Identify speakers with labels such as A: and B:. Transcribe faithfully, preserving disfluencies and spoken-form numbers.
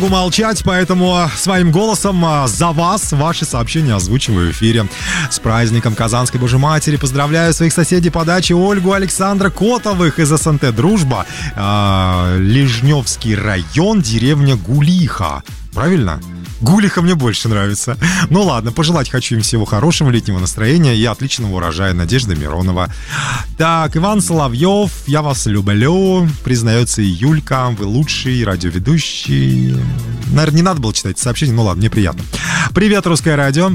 A: Молчать, поэтому своим голосом за вас ваши сообщения озвучиваю в эфире. С праздником Казанской Божьей Матери поздравляю своих соседей по даче Ольгу, Александра Котовых из СНТ «Дружба», э, Лежневский район, деревня Гулиха. Правильно? Гулиха мне больше нравится. Ну ладно, пожелать хочу им всего хорошего, летнего настроения и отличного урожая. Надежда Миронова. Так, Иван Соловьев, я вас люблю. Признается и Юлька, вы лучший радиоведущий. Наверное, не надо было читать сообщение, ну ладно, мне приятно. Привет, Русское радио.